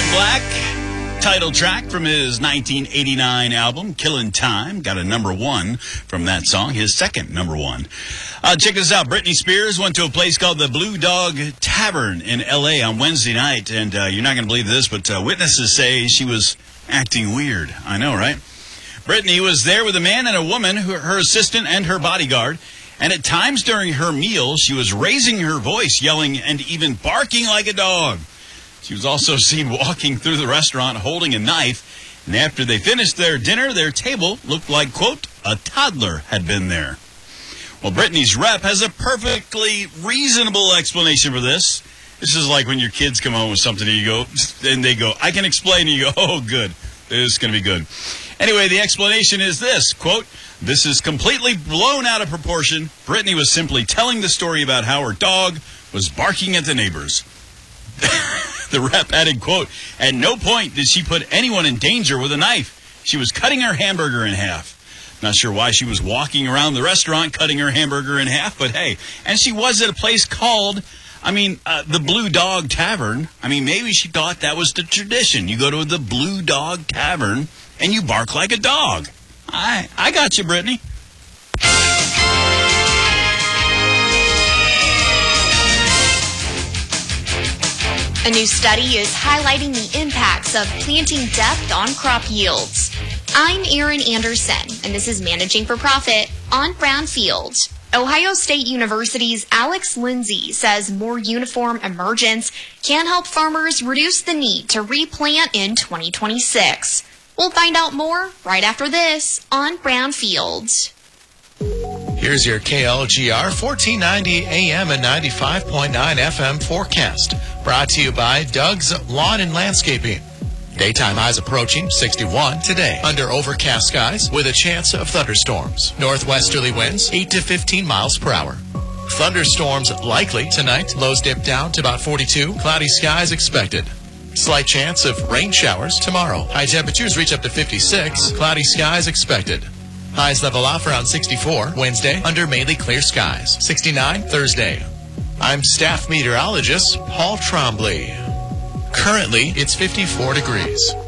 Black, title track from his 1989 album, Killin' Time. Got a #1 from that song, his second #1. Check this out. Britney Spears went to a place called the Blue Dog Tavern in L.A. on Wednesday night, and you're not going to believe this, but witnesses say she was acting weird. I know, right? Britney was there with a man and a woman, her assistant and her bodyguard, and at times during her meal, she was raising her voice, yelling, and even barking like a dog. She was also seen walking through the restaurant holding a knife, and after they finished their dinner, their table looked like, quote, a toddler had been there. Well, Britney's rep has a perfectly reasonable explanation for this. This is like when your kids come home with something and they go, I can explain, and you go, oh, good, this is going to be good. Anyway, the explanation is this, quote, this is completely blown out of proportion. Britney was simply telling the story about how her dog was barking at the neighbors. The rep added, quote, at no point did she put anyone in danger with a knife. She was cutting her hamburger in half. Not sure why she was walking around the restaurant cutting her hamburger in half, but hey. And she was at a place called, the Blue Dog Tavern. Maybe she thought that was the tradition. You go to the Blue Dog Tavern and you bark like a dog. I got you, Britney. A new study is highlighting the impacts of planting depth on crop yields. I'm Erin Anderson, and this is Managing for Profit on Brownfield. Ohio State University's Alex Lindsay says more uniform emergence can help farmers reduce the need to replant in 2026. We'll find out more right after this on Brownfield. Here's your KLGR 1490 AM and 95.9 FM forecast. Brought to you by Doug's Lawn and Landscaping. Daytime highs approaching 61 today under overcast skies with a chance of thunderstorms. Northwesterly winds 8 to 15 miles per hour. Thunderstorms likely tonight. Lows dip down to about 42. Cloudy skies expected. Slight chance of rain showers tomorrow. High temperatures reach up to 56. Cloudy skies expected. Highs level off around 64 Wednesday under mainly clear skies. 69 Thursday. I'm staff meteorologist Paul Trombley. Currently, it's 54 degrees.